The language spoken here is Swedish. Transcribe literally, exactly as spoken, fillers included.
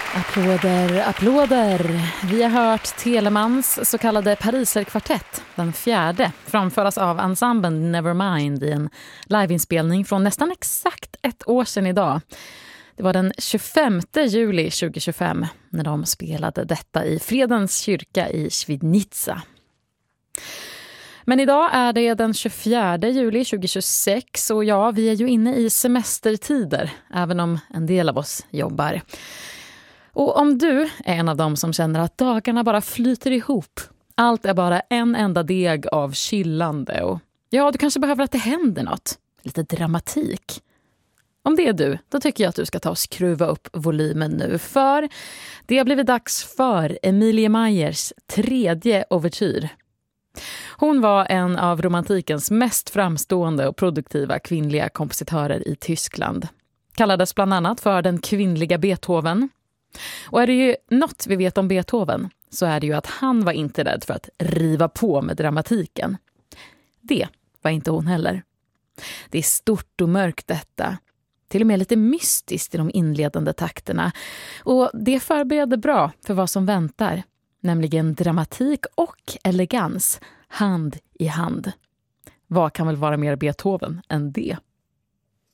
Applåder, applåder. Vi har hört Telemans så kallade Pariserkvartett, den fjärde, framföras av ensemblen Nevermind i en liveinspelning från nästan exakt ett år sedan idag. Det var den tjugofemte juli tjugohundratjugofem när de spelade detta i Fredens kyrka i Świdnica. Men idag är det den tjugofjärde juli tjugohundratjugosex och ja, vi är ju inne i semestertider, även om en del av oss jobbar. Och om du är en av dem som känner att dagarna bara flyter ihop, allt är bara en enda deg av chillande och ja, du kanske behöver att det händer något, lite dramatik. Om det är du, då tycker jag att du ska ta och skruva upp volymen nu, för det har blivit dags för Emilie Meyers tredje ouvertyr. Hon var en av romantikens mest framstående och produktiva kvinnliga kompositörer i Tyskland. Kallades bland annat för den kvinnliga Beethoven. Och är det ju något vi vet om Beethoven så är det ju att han var inte rädd för att riva på med dramatiken. Det var inte hon heller. Det är stort och mörkt detta. Till och med lite mystiskt i de inledande takterna. Och det förbereder bra för vad som väntar. Nämligen dramatik och elegans, hand i hand. Vad kan väl vara mer Beethoven än det?